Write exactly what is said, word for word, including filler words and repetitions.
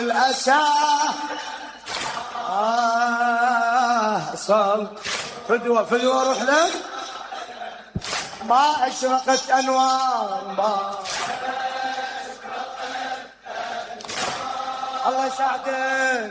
الأسى آه صل فدوة فدوة روح لك ما أشرقت أنوار ما الله يساعدك